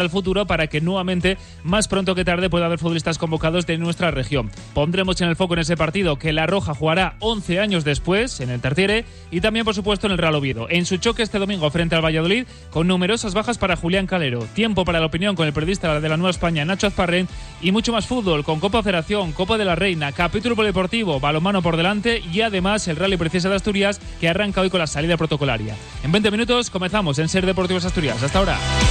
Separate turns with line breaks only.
al futuro para que nuevamente, más pronto que tarde, pueda haber futbolistas convocados de nuestra región. Pondremos en el foco en ese partido que La Roja jugará 11 años después en el Tartiere y también, por supuesto, en el Real Oviedo. En su choque este domingo frente al Valladolid, con numerosas bajas para Julián Calero. Tiempo para la opinión con el periodista de la Nueva España, Nacho Azparren, y mucho más fútbol con Copa Federación, Copa de la Reina, capítulo polideportivo, balonmano por delante y además el Rally Princesa de Asturias, que arranca hoy con la salida protocolaria. En 20 minutos comenzamos en Ser Deportivos Asturias. Hasta ahora.